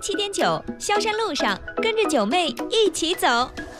107.9，萧山路上跟着九妹一起走。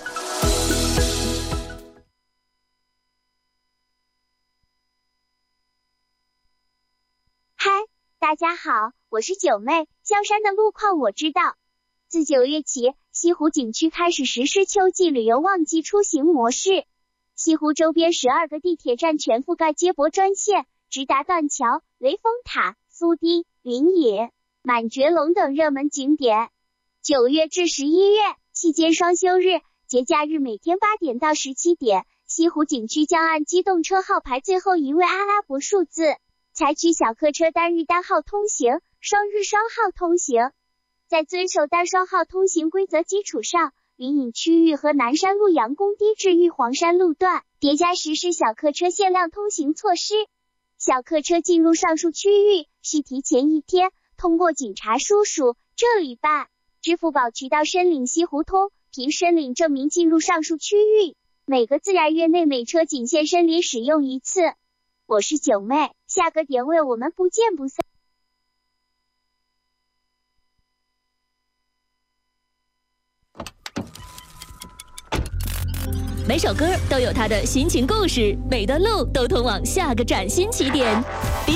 嗨，大家好，我是九妹。萧山的路况我知道。自9月起，西湖景区开始实施秋季旅游旺季出行模式。西湖周边12个地铁站全覆盖接驳专线，直达断桥、雷峰塔、苏堤、灵隐、满觉龙等热门景点。9月至11月期间双休日、节假日每天8点到17点，西湖景区将按机动车号牌最后一位阿拉伯数字，采取小客车单日单号通行、双日双号通行。在遵守单双号通行规则基础上，灵隐区域和南山路杨公堤至玉皇山路段叠加实施小客车限量通行措施。小客车进入上述区域需提前1天通过警察叔叔这里办。支付宝渠道申领西湖通，凭申领证明进入上述区域。每个自然月内每车仅限申领使用1次。我是九妹，下个点位我们不见不散。 每首歌都有它的心情故事，每段路都通往下个崭新起点。